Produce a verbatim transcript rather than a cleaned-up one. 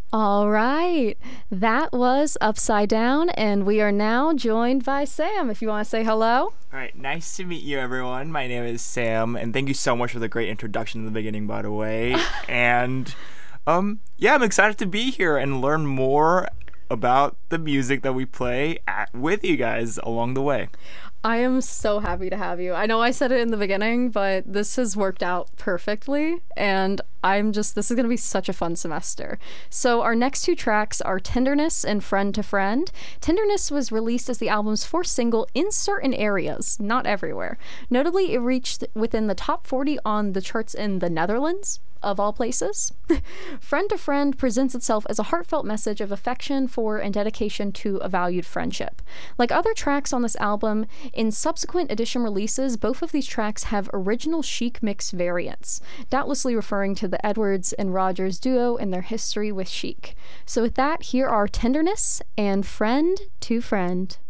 All right. That was Upside Down, and we are now joined by Sam. If you want to say hello. All right, nice to meet you, everyone. My name is Sam, and thank you so much for the great introduction in the beginning, by the way. and um, yeah, I'm excited to be here and learn more about the music that we play at, with you guys along the way. I am so happy to have you. I know I said it in the beginning, but this has worked out perfectly, and I'm just, this is going to be such a fun semester. So our next two tracks are Tenderness and Friend to Friend. Tenderness was released as the album's fourth single in certain areas, not everywhere. Notably, it reached within the top forty on the charts in the Netherlands, of all places. Friend to Friend presents itself as a heartfelt message of affection for and dedication to a valued friendship. Like other tracks on this album, in subsequent edition releases, both of these tracks have original Chic mix variants, doubtlessly referring to the Edwards and Rogers duo and their history with Chic. So with that, here are Tenderness and Friend to Friend.